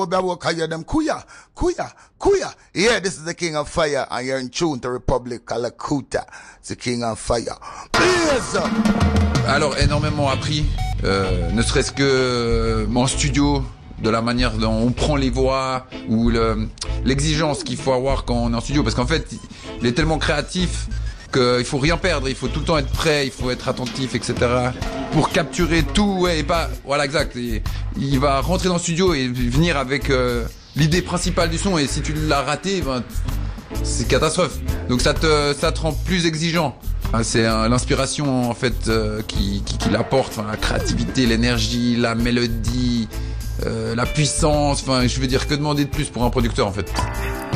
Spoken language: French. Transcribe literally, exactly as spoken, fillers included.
them kuya, kuya, kuya. Yeah, this is the King of Fire, and you're in tune to Republic Kalakuta. It's the King of Fire. Please. Alors, énormément appris, euh, ne serait-ce que en studio, de la manière dont on prend les voix, ou le, l'exigence qu'il faut avoir quand on est en studio, parce qu'en fait, il est tellement créatif qu'il faut rien perdre, il faut tout le temps être prêt, il faut être attentif, et cetera. Pour capturer tout, ouais, et pas, voilà, exact. Et il va rentrer dans le studio et venir avec euh, l'idée principale du son, et si tu l'as raté, ben, c'est catastrophe. Donc ça te, ça te rend plus exigeant. C'est euh, l'inspiration en fait euh, qui, qui, qui l'apporte, enfin, la créativité, l'énergie, la mélodie, euh, la puissance. Enfin, je veux dire, que demander de plus pour un producteur en fait.